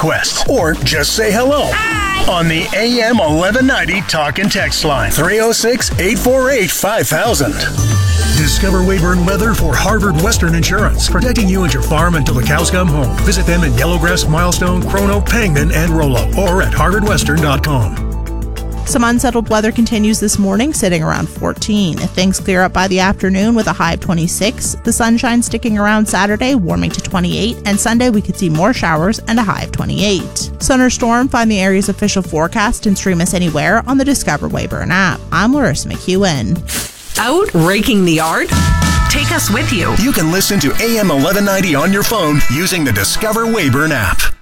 requests or just say hello. Hi. On the AM 1190 talk and text line, 306-848-5000. Discover Weyburn Weather for Harvard Western Insurance, protecting you and your farm until the cows come home. Visit them in Yellowgrass, Milestone, Chrono, Pangman, and Rollo, or at harvardwestern.com. Some unsettled weather continues this morning, sitting around 14. Things clear up by the afternoon with a high of 26. The sunshine sticking around Saturday, warming to 28. And Sunday, we could see more showers and a high of 28. Sun or storm, find the area's official forecast and stream us anywhere on the Discover Weyburn app. I'm Larissa McEwen. Out raking the yard? Take us with you. You can listen to AM 1190 on your phone using the Discover Weyburn app.